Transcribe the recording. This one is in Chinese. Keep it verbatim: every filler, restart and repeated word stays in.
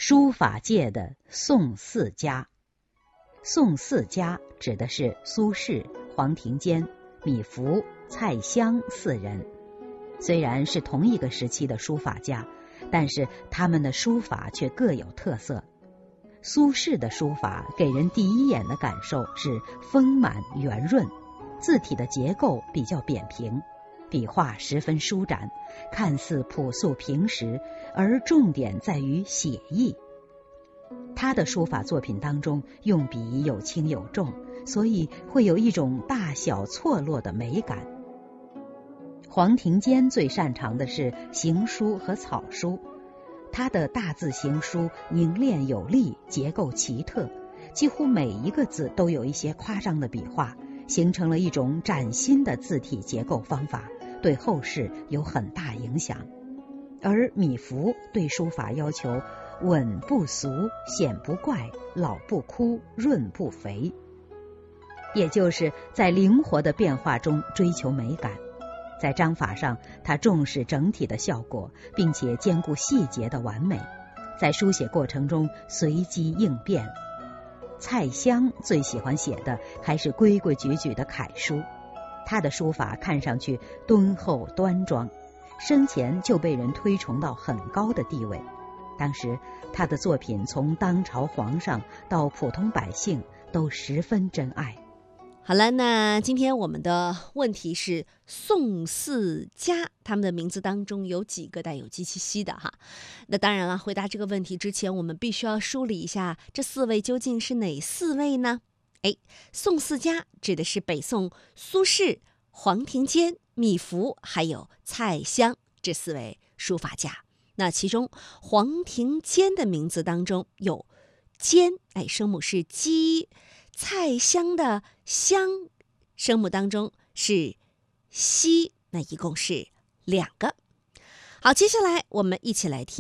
书法界的宋四家。宋四家指的是苏轼、黄庭坚、米芾、蔡襄四人。虽然是同一个时期的书法家，但是他们的书法却各有特色。苏轼的书法给人第一眼的感受是丰满圆润，字体的结构比较扁平，笔画十分舒展，看似朴素平实，而重点在于写意。他的书法作品当中用笔有轻有重，所以会有一种大小错落的美感。黄庭坚最擅长的是行书和草书，他的大字行书凝练有力，结构奇特，几乎每一个字都有一些夸张的笔画，形成了一种崭新的字体结构方法，对后世有很大影响。而米芾对书法要求稳不俗，显不怪，老不枯，润不肥，也就是在灵活的变化中追求美感。在章法上，他重视整体的效果，并且兼顾细节的完美，在书写过程中随机应变。蔡襄最喜欢写的还是规规矩矩的楷书，他的书法看上去敦厚端庄，生前就被人推崇到很高的地位。当时他的作品从当朝皇上到普通百姓都十分珍爱。 好了，那今天我们的问题是宋四家，他们的名字当中有几个带有鸡气息的哈？那当然了，回答这个问题之前，我们必须要梳理一下这四位究竟是哪四位呢？哎，宋四家指的是北宋苏轼、黄庭坚、米芾还有蔡襄这四位书法家。那其中黄庭坚的名字当中有坚，哎，声母是鸡；蔡襄的襄，声母当中是西，那一共是两个。好，接下来我们一起来听